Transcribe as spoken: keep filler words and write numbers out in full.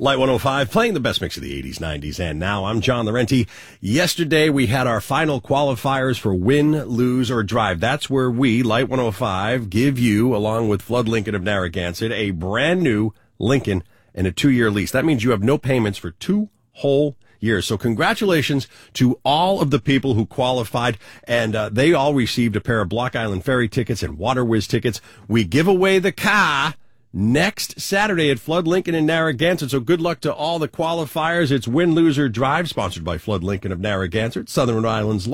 Light one oh five, playing the best mix of the eighties, nineties, and now. I'm John Laurenti. Yesterday, we had our final qualifiers for Win, Lose, or Drive. That's where we, Light one oh five, give you, along with Flood Lincoln of Narragansett, a brand new Lincoln and a two-year lease. That means you have no payments for two whole years. So congratulations to all of the people who qualified, and uh, they all received a pair of Block Island Ferry tickets and Water Whiz tickets. We give away the car next Saturday at Flood Lincoln in Narragansett. So good luck to all the qualifiers. It's Win, Lose, or Drive, sponsored by Flood Lincoln of Narragansett, Southern Rhode Island's